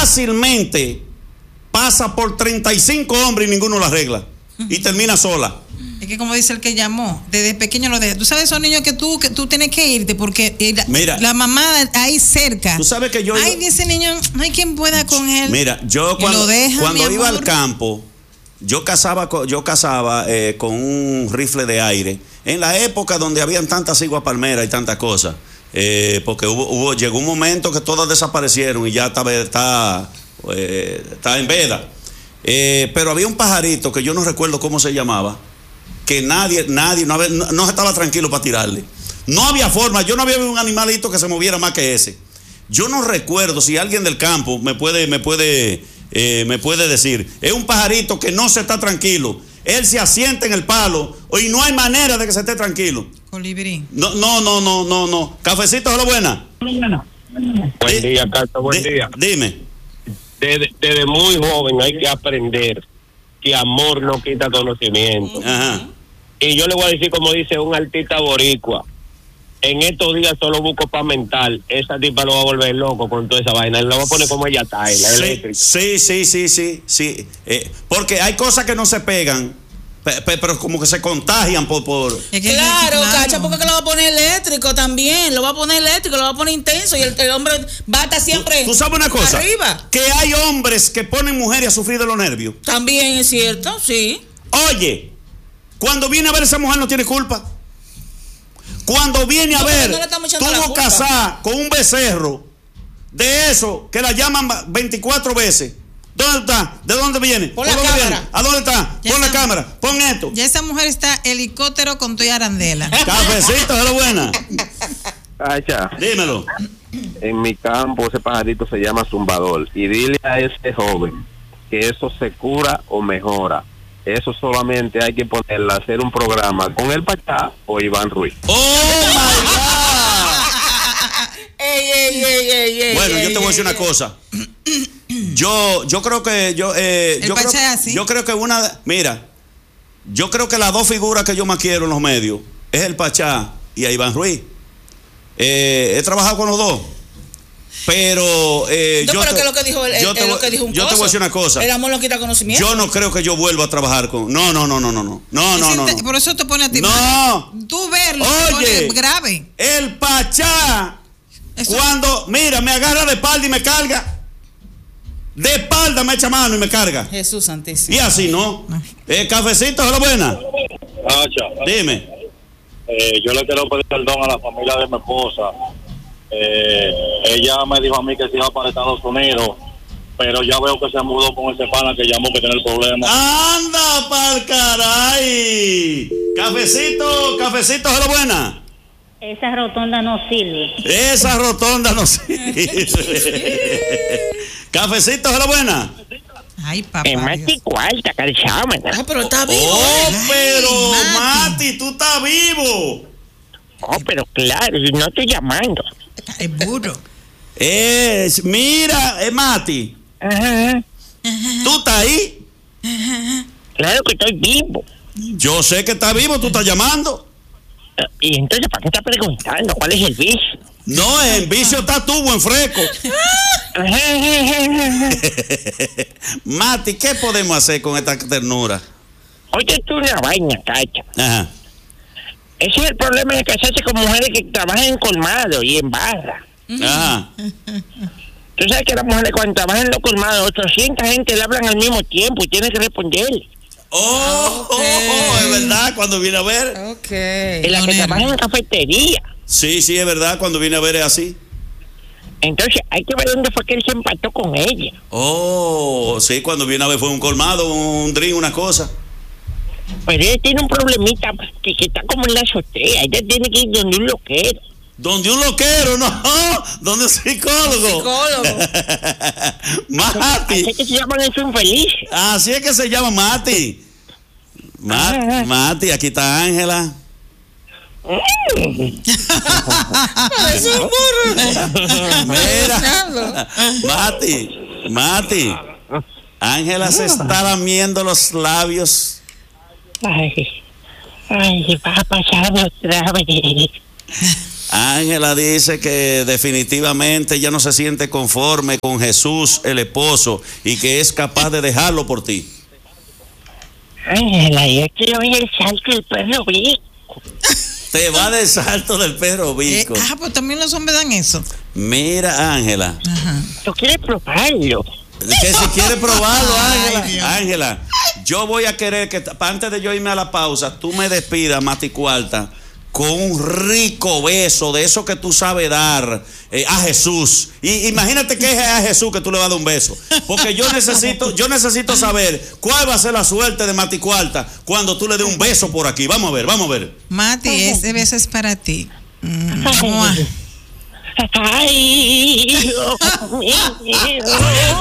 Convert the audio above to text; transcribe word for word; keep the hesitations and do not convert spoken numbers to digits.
fácilmente pasa por treinta y cinco hombres y ninguno la arregla. Y termina sola. Es que como dice el que llamó, desde pequeño lo deja. Tú sabes, esos niños que tú que tú tienes que irte porque la, Mira, la mamá ahí cerca. Tú sabes que yo... Ay, ese niño, no hay quien pueda con él. Mira, yo cuando, deja, cuando iba al campo, yo cazaba, yo cazaba eh, con un rifle de aire. En la época donde habían tantas iguas palmeras y tantas cosas. Eh, porque hubo, hubo, llegó un momento que todas desaparecieron y ya está, está, eh, está en veda. Eh, pero había un pajarito que yo no recuerdo cómo se llamaba, que nadie, nadie, no, había, no, no estaba tranquilo para tirarle. No había forma, yo no había visto un animalito que se moviera más que ese. Yo no recuerdo, si alguien del campo me puede, me puede, eh, me puede decir, es un pajarito que no se está tranquilo. Él se asienta en el palo y no hay manera de que se esté tranquilo. Colibrí. No, no, no, no, no, no. Cafecito, hola, buena. Buen día, Carlos, buen D- día. Dime. Desde, desde muy joven hay que aprender que amor no quita conocimiento. Ajá. Y yo le voy a decir, como dice un artista boricua, en estos días solo busco para mental. Esa tipa lo va a volver loco con toda esa vaina. Él lo va a poner como ella está, la sí, eléctrica. Sí, sí, sí, sí, sí. Eh, porque hay cosas que no se pegan, pe, pe, pero como que se contagian por... por... Es que claro, claro, Cacha, porque que lo va a poner eléctrico también. Lo va a poner eléctrico, lo va a poner intenso. Y el, el hombre va a estar siempre ¿Tú, tú sabes una cosa? arriba. Que hay hombres que ponen mujeres a sufrir de los nervios. También es cierto, sí. Oye, cuando viene a ver esa mujer no tiene culpa. Cuando viene a no, ver, no tuvo casada con un becerro de eso que la llaman veinticuatro veces. ¿Dónde está? ¿De dónde viene? Pon la cámara. Viene? ¿A dónde está? Ya Pon la está. cámara. Pon esto. Ya esa mujer está helicóptero con tu arandela. Cafecito, es lo buena. Cacha, Dímelo. en mi campo ese pajarito se llama zumbador. Y dile a ese joven que eso se cura o mejora. Eso solamente hay que ponerla a hacer un programa con el Pachá o Iván Ruiz. ¡Oh, my God! ey, ey, ey, ey, ey, Bueno, ey, yo te voy a decir ey, una cosa. Yo, yo creo que yo, eh, El yo, creo, Pachá, ¿sí? yo creo que una, mira, yo creo que las dos figuras que yo más quiero en los medios es el Pachá y a Iván Ruiz. Eh, he trabajado con los dos. Pero, eh, No, yo, pero te, que lo que dijo él, yo, él, te, lo que dijo un yo te voy a decir una cosa. El amor no quita conocimiento. Yo no creo que yo vuelva a trabajar con. No, no, no, no, no, no. No, no, no, no. Por eso te pone a ti. No. Tú verlo, Oye, te pone grave. El Pachá, Eso- cuando, mira, me agarra de espalda y me carga. De espalda me echa mano y me carga. Jesús santísimo. Y así no. Eh, cafecito, hola buena. Cacha, Dime. eh, yo le quiero pedir perdón a la familia de mi esposa. Eh, ella me dijo a mí que se iba para Estados Unidos, pero ya veo que se mudó con ese pana que llamó que tiene el problema. Anda pa'l caray. Cafecito, cafecito, hola buena. Esa rotonda no sirve. Esa rotonda no sirve. Cafecito, hola buena. Ay, papá. Es más de cuarta, calzado, Ah, pero está vivo. Oh, pero Mati. Mati, tú estás vivo. Oh, pero claro, yo no estoy llamando. Es burro. Es, mira, eh, Mati, Ajá. ¿tú estás ahí? Claro que estoy vivo. Yo sé que estás vivo, tú estás llamando. Eh, Y entonces, ¿para qué está preguntando? ¿Cuál es el vicio? No, en vicio está tú, buen fresco. Mati, ¿qué podemos hacer con esta ternura? Oye, tú una vaina, cacha. Ajá. Ese es el problema de casarse con mujeres que trabajan en colmado y en barra. Ajá. Tú sabes que las mujeres cuando trabajan en los colmados, ochocientas gente le hablan al mismo tiempo y tienen que responderle. Oh, oh, oh, es verdad, cuando viene a ver. Ok. Y las no, que nena. trabajan en cafetería. Sí, sí, es verdad, cuando viene a ver es así. Entonces, hay que ver dónde fue que él se empató con ella. Oh, sí, cuando viene a ver fue un colmado, un drink, una cosa. Pero ella tiene un problemita que, que está como en la azotea. Ella tiene que ir donde un loquero. Donde un loquero, no, donde un psicólogo. Psicólogo. Mati. Así que se llaman esos infelices. Así es que se llama Mati. Ma- Mati, aquí está Ángela. Parece un burro. Mira, Mati, Mati. Ángela se está lamiendo los labios. Ay, ay, va a pasar otra vez. Ángela dice que definitivamente ella no se siente conforme con Jesús, el esposo, y que es capaz de dejarlo por ti. Ángela, yo quiero ir al salto del perro Vico. Te va del salto del perro Vico. Eh, ah, pues también los hombres dan eso. Mira, Ángela. ¿Tú quieres probarlo? Que si quieres probarlo, Ay, Ángela. Dios. Ángela, yo voy a querer que antes de yo irme a la pausa, tú me despidas, Mati Cuarta, con un rico beso de eso que tú sabes dar eh, a Jesús. Y imagínate que es a Jesús que tú le vas a dar un beso. Porque yo necesito, yo necesito saber cuál va a ser la suerte de Mati Cuarta cuando tú le des un beso por aquí. Vamos a ver, vamos a ver. Mati, ese beso es para ti. Mm, ¡mua! Ay, Dios mío.